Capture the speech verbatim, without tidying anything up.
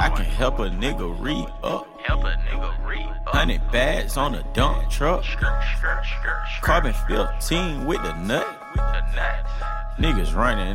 I can help a nigga re up. Help a nigga re up. Hundred bags on a dump truck. Carbon fifteen with the nut. The nut. Niggas running